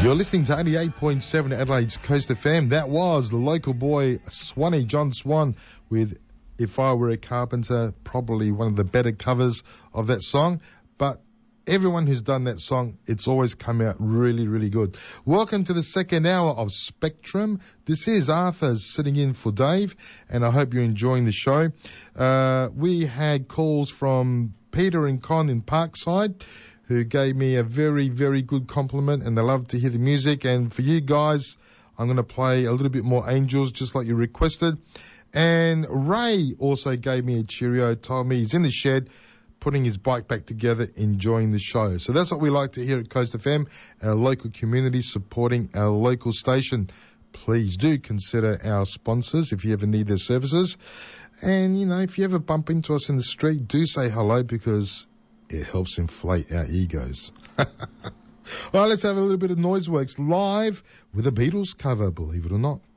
You're listening to 88.7 Adelaide's Coast FM. That was the local boy Swanee, John Swan, with If I Were a Carpenter, probably one of the better covers of that song. But everyone who's done that song, it's always come out really, really good. Welcome to the second hour of Spectrum. This is Arthur sitting in for Dave, and I hope you're enjoying the show. We had calls from Peter and Con in Parkside, who gave me a very, very good compliment, and they love to hear the music. And for you guys, I'm going to play a little bit more Angels, just like you requested. And Ray also gave me a cheerio, told me he's in the shed, putting his bike back together, enjoying the show. So that's what we like to hear at Coast FM, our local community supporting our local station. Please do consider our sponsors if you ever need their services. And, you know, if you ever bump into us in the street, do say hello, because it helps inflate our egos. All right, let's have a little bit of Noiseworks live with a Beatles cover, believe it or not.